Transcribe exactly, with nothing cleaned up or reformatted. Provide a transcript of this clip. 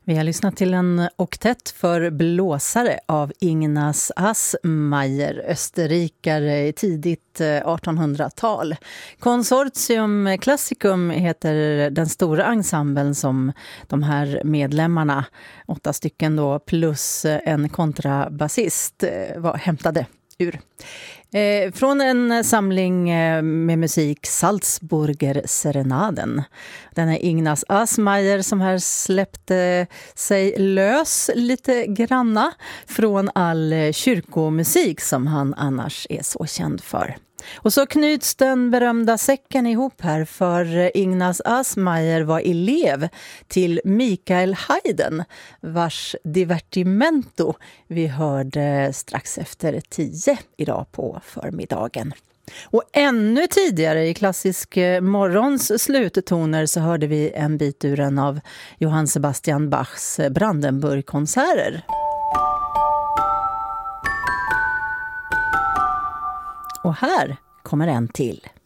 Vi har lyssnat till en oktett för blåsare av Ignaz Assmayer, österrikare i tidigt artonhundratal. Consortium Classicum heter den stora ensemblen som de här medlemmarna, åtta stycken då, plus en kontrabasist, var hämtade ur. Eh, från en samling eh, med musik, Salzburger Serenaden. Den är Ignaz Assmayer som här släppte sig lös lite granna från all kyrkomusik som han annars är så känd för. Och så knyts den berömda säcken ihop här, för Ignaz Assmayer var elev till Michael Haydn, vars divertimento vi hörde strax efter tio idag på förmiddagen. Och ännu tidigare i klassisk morgons sluttoner så hörde vi en bit ur en av Johann Sebastian Bachs Brandenburg-konserter. Och här kommer en till.